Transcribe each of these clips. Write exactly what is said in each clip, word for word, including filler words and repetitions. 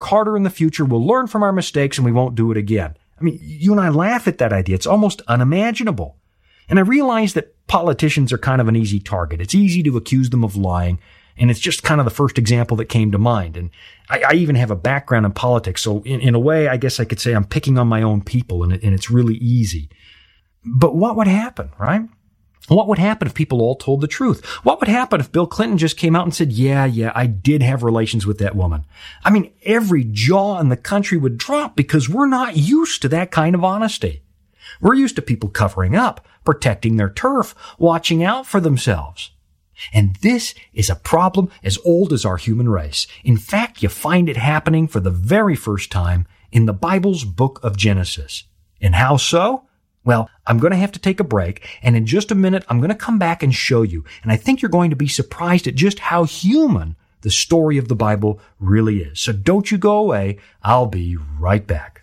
work harder in the future, we'll learn from our mistakes, and we won't do it again. I mean, you and I laugh at that idea. It's almost unimaginable. And I realize that politicians are kind of an easy target. It's easy to accuse them of lying, and it's just kind of the first example that came to mind. And I, I even have a background in politics, so in, in a way, I guess I could say I'm picking on my own people, and, it, and it's really easy. But what would happen, right? What would happen if people all told the truth? What would happen if Bill Clinton just came out and said, yeah, yeah, I did have relations with that woman? I mean, every jaw in the country would drop because we're not used to that kind of honesty. We're used to people covering up, protecting their turf, watching out for themselves. And this is a problem as old as our human race. In fact, you find it happening for the very first time in the Bible's book of Genesis. And how so? Well, I'm going to have to take a break, and in just a minute, I'm going to come back and show you. And I think you're going to be surprised at just how human the story of the Bible really is. So don't you go away. I'll be right back.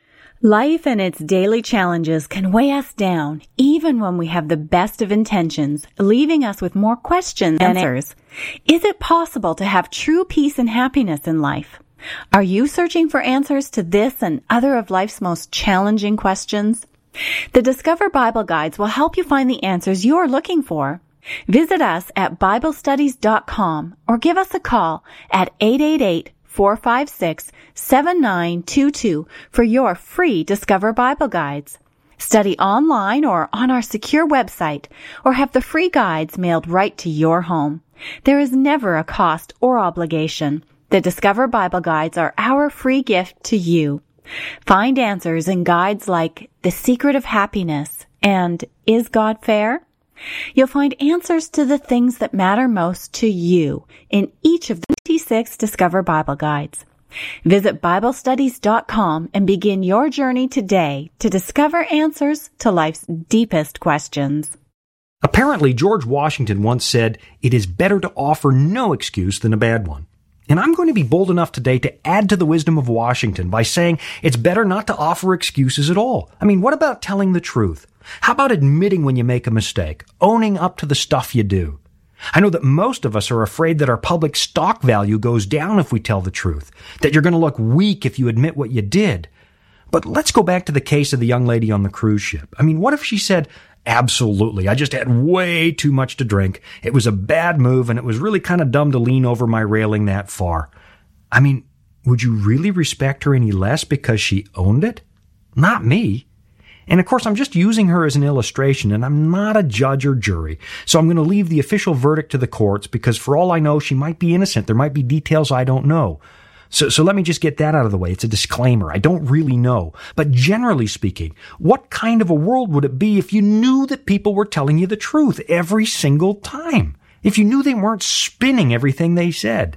Life and its daily challenges can weigh us down, even when we have the best of intentions, leaving us with more questions than answers. Is it possible to have true peace and happiness in life? Are you searching for answers to this and other of life's most challenging questions? The Discover Bible Guides will help you find the answers you're looking for. Visit us at Bible Studies dot com or give us a call at eight eight eight, four five six, seven nine two two for your free Discover Bible Guides. Study online or on our secure website, or have the free guides mailed right to your home. There is never a cost or obligation. The Discover Bible Guides are our free gift to you. Find answers in guides like The Secret of Happiness and Is God Fair? You'll find answers to the things that matter most to you in each of the twenty-six Discover Bible Guides. Visit Bible Studies dot com and begin your journey today to discover answers to life's deepest questions. Apparently, George Washington once said, "It is better to offer no excuse than a bad one." And I'm going to be bold enough today to add to the wisdom of Washington by saying it's better not to offer excuses at all. I mean, what about telling the truth? How about admitting when you make a mistake, owning up to the stuff you do? I know that most of us are afraid that our public stock value goes down if we tell the truth, that you're going to look weak if you admit what you did. But let's go back to the case of the young lady on the cruise ship. I mean, what if she said, "Absolutely, I just had way too much to drink. It was a bad move, and it was really kind of dumb to lean over my railing that far." I mean, would you really respect her any less because she owned it? Not me. And of course, I'm just using her as an illustration, and I'm not a judge or jury. So I'm going to leave the official verdict to the courts, because for all I know, she might be innocent. There might be details I don't know. So, so let me just get that out of the way. It's a disclaimer. I don't really know. But generally speaking, what kind of a world would it be if you knew that people were telling you the truth every single time? If you knew they weren't spinning everything they said?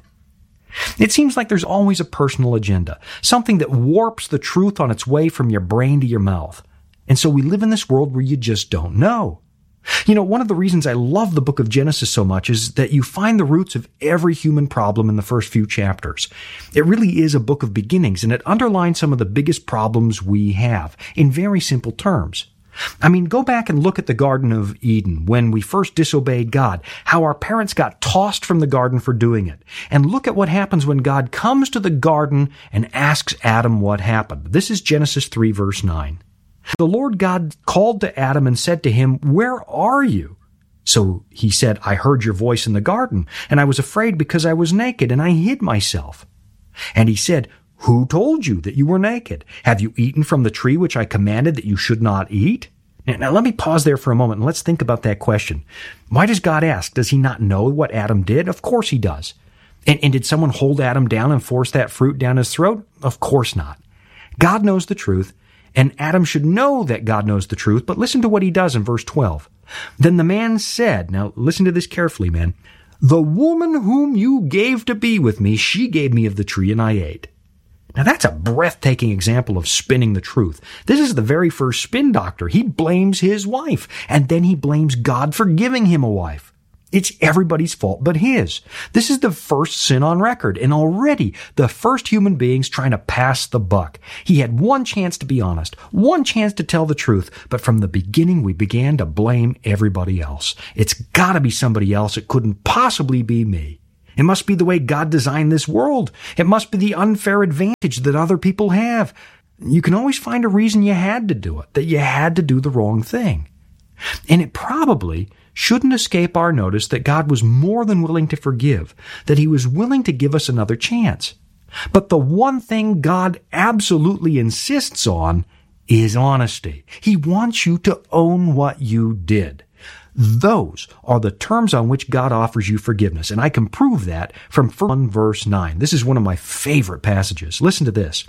It seems like there's always a personal agenda, something that warps the truth on its way from your brain to your mouth. And so we live in this world where you just don't know. You know, one of the reasons I love the book of Genesis so much is that you find the roots of every human problem in the first few chapters. It really is a book of beginnings, and it underlines some of the biggest problems we have in very simple terms. I mean, go back and look at the Garden of Eden when we first disobeyed God, how our parents got tossed from the garden for doing it. And look at what happens when God comes to the garden and asks Adam what happened. This is Genesis three, verse nine. The Lord God called to Adam and said to him, "Where are you?" So he said, "I heard your voice in the garden, and I was afraid because I was naked, and I hid myself." And he said, "Who told you that you were naked? Have you eaten from the tree which I commanded that you should not eat?" Now, now let me pause there for a moment, and let's think about that question. Why does God ask? Does he not know what Adam did? Of course he does. And, and did someone hold Adam down and force that fruit down his throat? Of course not. God knows the truth. And Adam should know that God knows the truth, but listen to what he does in verse twelve. Then the man said, now listen to this carefully, man, "The woman whom you gave to be with me, she gave me of the tree and I ate." Now that's a breathtaking example of spinning the truth. This is the very first spin doctor. He blames his wife, and then he blames God for giving him a wife. It's everybody's fault but his. This is the first sin on record, and already the first human beings trying to pass the buck. He had one chance to be honest, one chance to tell the truth, but from the beginning we began to blame everybody else. It's gotta be somebody else. It couldn't possibly be me. It must be the way God designed this world. It must be the unfair advantage that other people have. You can always find a reason you had to do it, that you had to do the wrong thing. And it probably shouldn't escape our notice that God was more than willing to forgive, that He was willing to give us another chance. But the one thing God absolutely insists on is honesty. He wants you to own what you did. Those are the terms on which God offers you forgiveness, and I can prove that from First John verse nine. This is one of my favorite passages. Listen to this.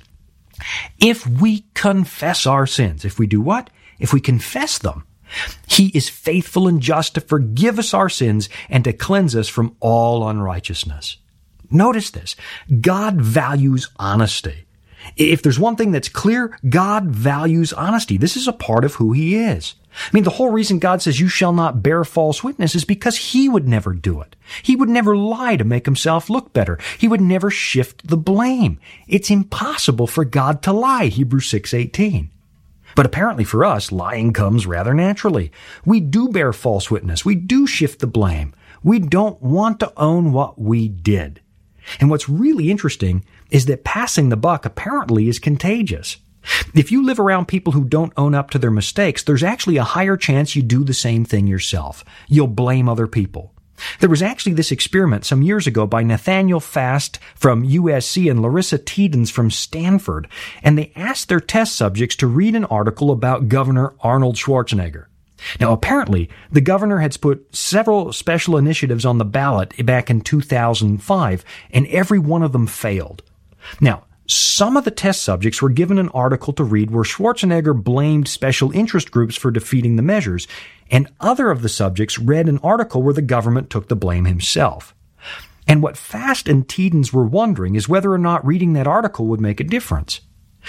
If we confess our sins, if we do what? If we confess them, He is faithful and just to forgive us our sins and to cleanse us from all unrighteousness. Notice this. God values honesty. If there's one thing that's clear, God values honesty. This is a part of who He is. I mean, the whole reason God says you shall not bear false witness is because He would never do it. He would never lie to make Himself look better. He would never shift the blame. It's impossible for God to lie, Hebrews six eighteen. But apparently for us, lying comes rather naturally. We do bear false witness. We do shift the blame. We don't want to own what we did. And what's really interesting is that passing the buck apparently is contagious. If you live around people who don't own up to their mistakes, there's actually a higher chance you do the same thing yourself. You'll blame other people. There was actually this experiment some years ago by Nathaniel Fast from U S C and Larissa Tiedens from Stanford, and they asked their test subjects to read an article about Governor Arnold Schwarzenegger. Now, apparently, the governor had put several special initiatives on the ballot back in two thousand five, and every one of them failed. Now, some of the test subjects were given an article to read where Schwarzenegger blamed special interest groups for defeating the measures, and other of the subjects read an article where the government took the blame himself. And what Fast and Tiedens were wondering is whether or not reading that article would make a difference.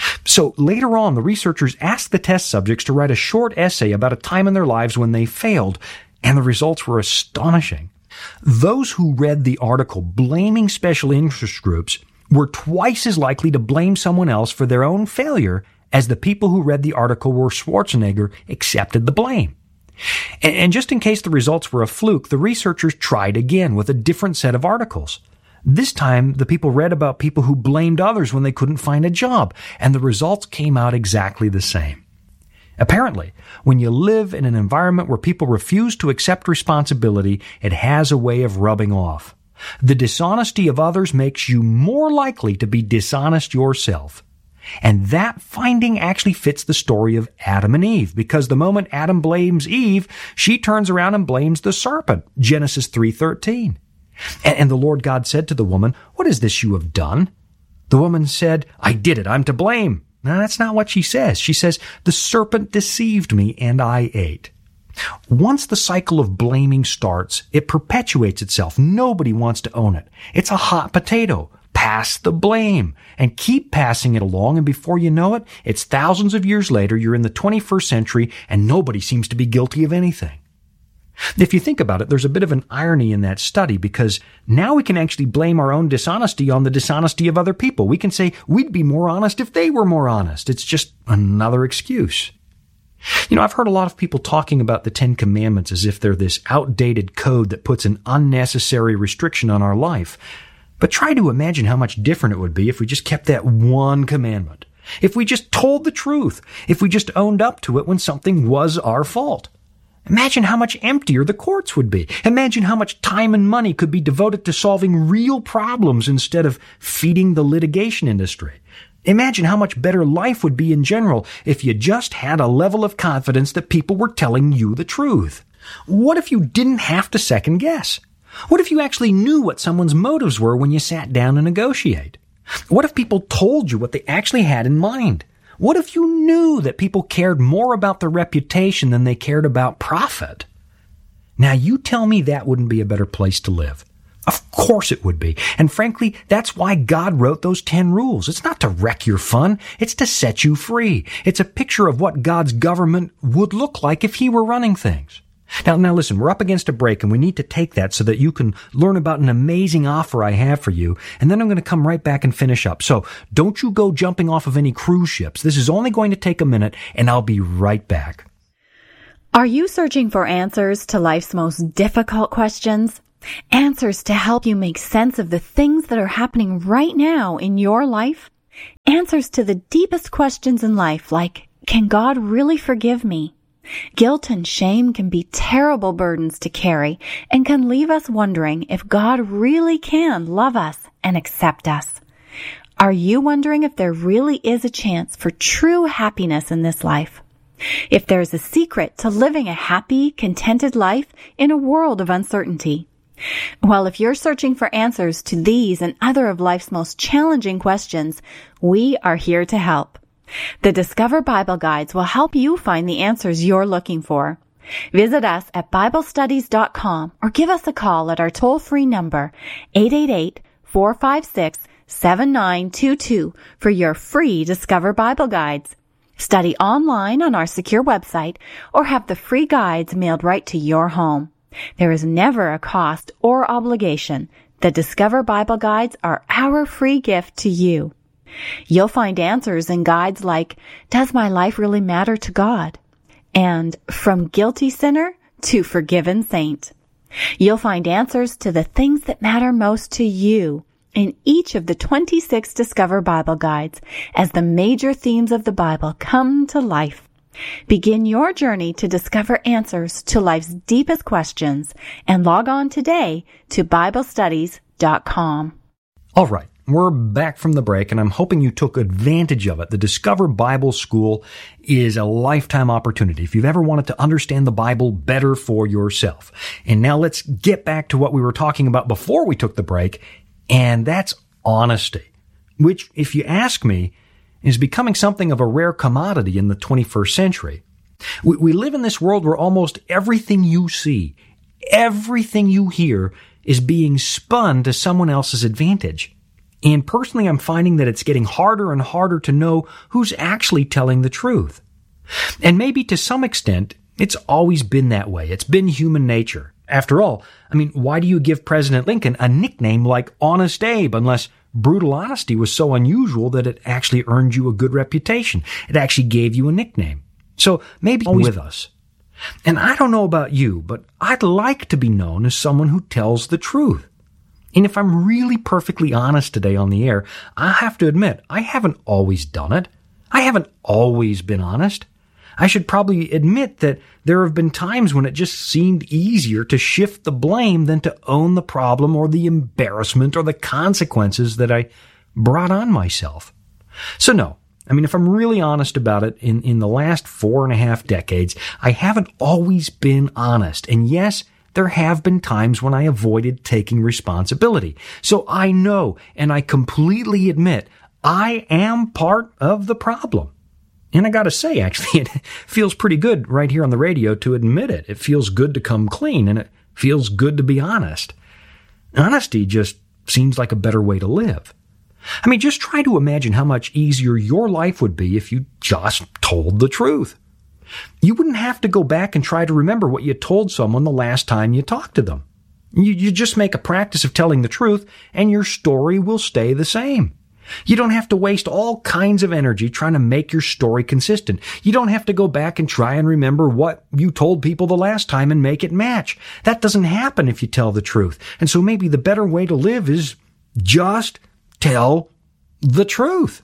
So later on, the researchers asked the test subjects to write a short essay about a time in their lives when they failed, and the results were astonishing. Those who read the article blaming special interest groups were twice as likely to blame someone else for their own failure as the people who read the article where Schwarzenegger accepted the blame. And just in case the results were a fluke, the researchers tried again with a different set of articles. This time, the people read about people who blamed others when they couldn't find a job, and the results came out exactly the same. Apparently, when you live in an environment where people refuse to accept responsibility, it has a way of rubbing off. The dishonesty of others makes you more likely to be dishonest yourself. And that finding actually fits the story of Adam and Eve, because the moment Adam blames Eve, she turns around and blames the serpent, Genesis three thirteen. And the Lord God said to the woman, "What is this you have done?" The woman said, "I did it. I'm to blame." No, that's not what she says. She says, "The serpent deceived me and I ate." Once the cycle of blaming starts, it perpetuates itself. Nobody wants to own it. It's a hot potato. Pass the blame and keep passing it along, and before you know it, it's thousands of years later, you're in the twenty-first century, and nobody seems to be guilty of anything. If you think about it, there's a bit of an irony in that study, because now we can actually blame our own dishonesty on the dishonesty of other people. We can say we'd be more honest if they were more honest. It's just another excuse. You know, I've heard a lot of people talking about the Ten Commandments as if they're this outdated code that puts an unnecessary restriction on our life. But try to imagine how much different it would be if we just kept that one commandment. If we just told the truth. If we just owned up to it when something was our fault. Imagine how much emptier the courts would be. Imagine how much time and money could be devoted to solving real problems instead of feeding the litigation industry. Imagine how much better life would be in general if you just had a level of confidence that people were telling you the truth. What if you didn't have to second guess? What if you actually knew what someone's motives were when you sat down to negotiate? What if people told you what they actually had in mind? What if you knew that people cared more about their reputation than they cared about profit? Now you tell me that wouldn't be a better place to live. Of course it would be. And frankly, that's why God wrote those ten rules. It's not to wreck your fun. It's to set you free. It's a picture of what God's government would look like if He were running things. Now, now listen, we're up against a break, and we need to take that so that you can learn about an amazing offer I have for you, and then I'm going to come right back and finish up. So don't you go jumping off of any cruise ships. This is only going to take a minute, and I'll be right back. Are you searching for answers to life's most difficult questions? Answers to help you make sense of the things that are happening right now in your life. Answers to the deepest questions in life, like, can God really forgive me? Guilt and shame can be terrible burdens to carry and can leave us wondering if God really can love us and accept us. Are you wondering if there really is a chance for true happiness in this life? If there's a secret to living a happy, contented life in a world of uncertainty? Well, if you're searching for answers to these and other of life's most challenging questions, we are here to help. The Discover Bible Guides will help you find the answers you're looking for. Visit us at Bible Studies dot com or give us a call at our toll-free number, eight eight eight, four five six, seven nine two two, for your free Discover Bible Guides. Study online on our secure website or have the free guides mailed right to your home. There is never a cost or obligation. The Discover Bible Guides are our free gift to you. You'll find answers in guides like, Does my life really matter to God? And From Guilty Sinner to Forgiven Saint. You'll find answers to the things that matter most to you in each of the twenty-six Discover Bible Guides as the major themes of the Bible come to life. Begin your journey to discover answers to life's deepest questions and log on today to Bible Studies dot com. All right, we're back from the break, and I'm hoping you took advantage of it. The Discover Bible School is a lifetime opportunity if you've ever wanted to understand the Bible better for yourself. And now let's get back to what we were talking about before we took the break, and that's honesty, which, if you ask me, is becoming something of a rare commodity in the twenty-first century. We, we live in this world where almost everything you see, everything you hear, is being spun to someone else's advantage. And personally, I'm finding that it's getting harder and harder to know who's actually telling the truth. And maybe to some extent, it's always been that way. It's been human nature. After all, I mean, why do you give President Lincoln a nickname like Honest Abe unless brutal honesty was so unusual that it actually earned you a good reputation? It actually gave you a nickname. So maybe always with us. And I don't know about you, but I'd like to be known as someone who tells the truth. And if I'm really perfectly honest today on the air, I have to admit, I haven't always done it. I haven't always been honest. I should probably admit that there have been times when it just seemed easier to shift the blame than to own the problem or the embarrassment or the consequences that I brought on myself. So no, I mean, if I'm really honest about it, in, in the last four and a half decades, I haven't always been honest. And yes, there have been times when I avoided taking responsibility. So I know, and I completely admit, I am part of the problem. And I gotta say, actually, it feels pretty good right here on the radio to admit it. It feels good to come clean, and it feels good to be honest. Honesty just seems like a better way to live. I mean, just try to imagine how much easier your life would be if you just told the truth. You wouldn't have to go back and try to remember what you told someone the last time you talked to them. You, you just make a practice of telling the truth, and your story will stay the same. You don't have to waste all kinds of energy trying to make your story consistent. You don't have to go back and try and remember what you told people the last time and make it match. That doesn't happen if you tell the truth. And so maybe the better way to live is just tell the truth.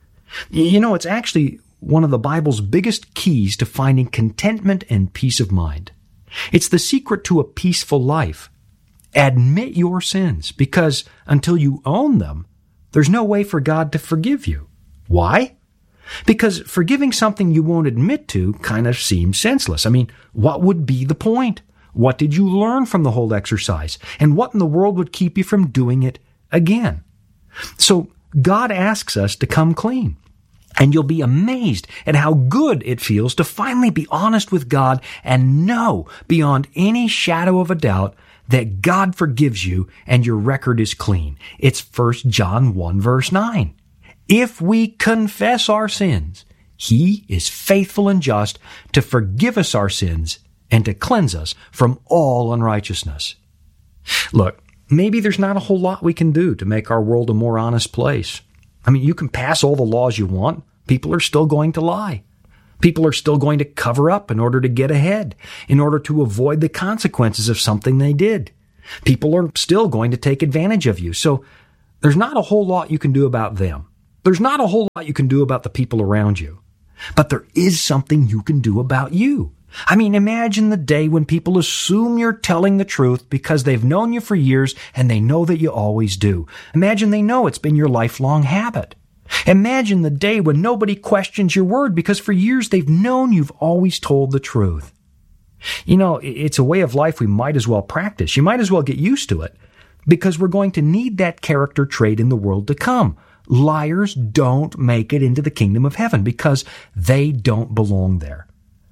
You know, it's actually one of the Bible's biggest keys to finding contentment and peace of mind. It's the secret to a peaceful life. Admit your sins, because until you own them, there's no way for God to forgive you. Why? Because forgiving something you won't admit to kind of seems senseless. I mean, what would be the point? What did you learn from the whole exercise? And what in the world would keep you from doing it again? So God asks us to come clean. And you'll be amazed at how good it feels to finally be honest with God and know beyond any shadow of a doubt that God forgives you and your record is clean. It's First John one verse nine. If we confess our sins, He is faithful and just to forgive us our sins and to cleanse us from all unrighteousness. Look, maybe there's not a whole lot we can do to make our world a more honest place. I mean, you can pass all the laws you want. People are still going to lie. People are still going to cover up in order to get ahead, in order to avoid the consequences of something they did. People are still going to take advantage of you. So there's not a whole lot you can do about them. There's not a whole lot you can do about the people around you. But there is something you can do about you. I mean, imagine the day when people assume you're telling the truth because they've known you for years and they know that you always do. Imagine they know it's been your lifelong habit. Imagine the day when nobody questions your word because for years they've known you've always told the truth. You know, it's a way of life we might as well practice. You might as well get used to it because we're going to need that character trait in the world to come. Liars don't make it into the kingdom of heaven because they don't belong there.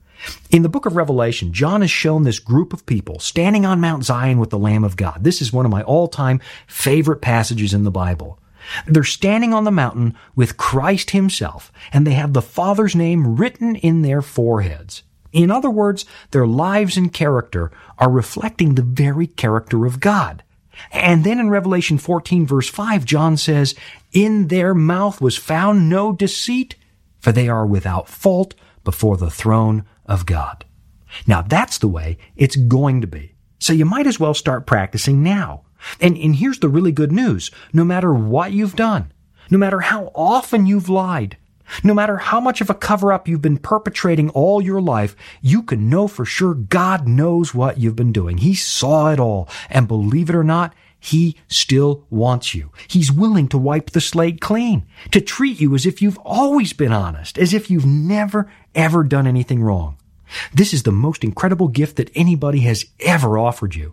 In the book of Revelation, John has shown this group of people standing on Mount Zion with the Lamb of God. This is one of my all-time favorite passages in the Bible. They're standing on the mountain with Christ himself, and they have the Father's name written in their foreheads. In other words, their lives and character are reflecting the very character of God. And then in Revelation fourteen, verse five, John says, "In their mouth was found no deceit, for they are without fault before the throne of God." Now that's the way it's going to be. So you might as well start practicing now. And, and here's the really good news. No matter what you've done, no matter how often you've lied, no matter how much of a cover-up you've been perpetrating all your life, you can know for sure God knows what you've been doing. He saw it all. And believe it or not, He still wants you. He's willing to wipe the slate clean, to treat you as if you've always been honest, as if you've never, ever done anything wrong. This is the most incredible gift that anybody has ever offered you.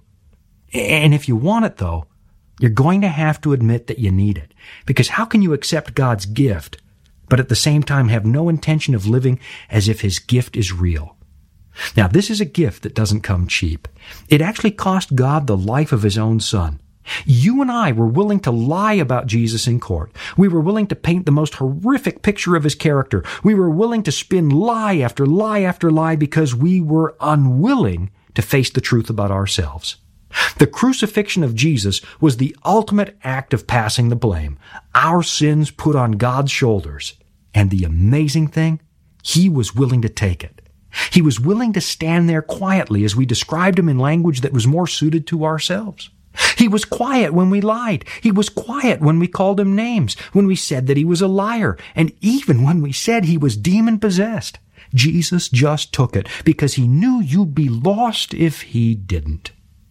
And if you want it, though, you're going to have to admit that you need it. Because how can you accept God's gift, but at the same time have no intention of living as if His gift is real? Now, this is a gift that doesn't come cheap. It actually cost God the life of His own Son. You and I were willing to lie about Jesus in court. We were willing to paint the most horrific picture of His character. We were willing to spin lie after lie after lie because we were unwilling to face the truth about ourselves. The crucifixion of Jesus was the ultimate act of passing the blame. Our sins put on God's shoulders. And the amazing thing, He was willing to take it. He was willing to stand there quietly as we described Him in language that was more suited to ourselves. He was quiet when we lied. He was quiet when we called Him names, when we said that He was a liar, and even when we said He was demon-possessed. Jesus just took it because He knew you'd be lost if He didn't.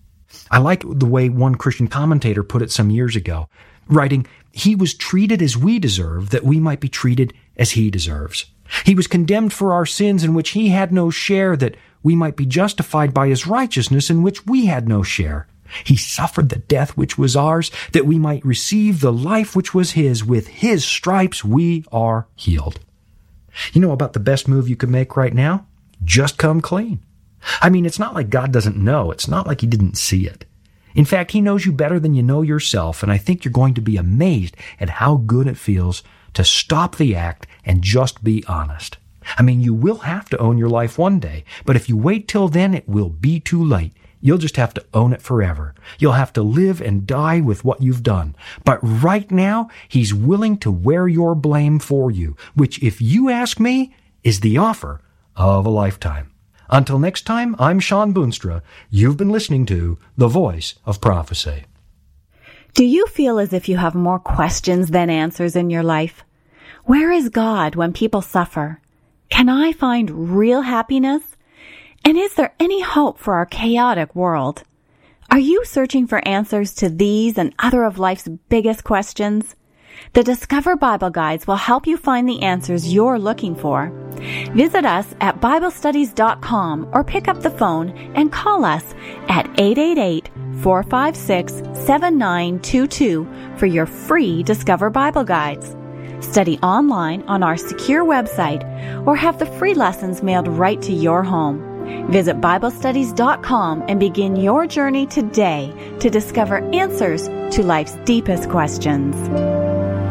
I like the way one Christian commentator put it some years ago, writing, "He was treated as we deserve, that we might be treated as He deserves. He was condemned for our sins in which He had no share, that we might be justified by His righteousness in which we had no share. He suffered the death which was ours, that we might receive the life which was His. With His stripes we are healed." You know about the best move you could make right now? Just come clean. I mean, it's not like God doesn't know. It's not like He didn't see it. In fact, He knows you better than you know yourself, and I think you're going to be amazed at how good it feels to stop the act and just be honest. I mean, you will have to own your life one day, but if you wait till then, it will be too late. You'll just have to own it forever. You'll have to live and die with what you've done. But right now, He's willing to wear your blame for you, which, if you ask me, is the offer of a lifetime. Until next time, I'm Sean Boonstra. You've been listening to The Voice of Prophecy. Do you feel as if you have more questions than answers in your life? Where is God when people suffer? Can I find real happiness? And is there any hope for our chaotic world? Are you searching for answers to these and other of life's biggest questions? The Discover Bible Guides will help you find the answers you're looking for. Visit us at Bible Studies dot com or pick up the phone and call us at eight eight eight, four five six, seven nine two two for your free Discover Bible Guides. Study online on our secure website or have the free lessons mailed right to your home. Visit Bible Studies dot com and begin your journey today to discover answers to life's deepest questions.